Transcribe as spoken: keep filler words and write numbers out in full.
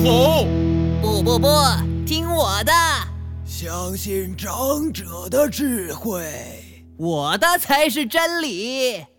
吼！ 不不不，听我的， 相信长者的智慧， 我的才是真理。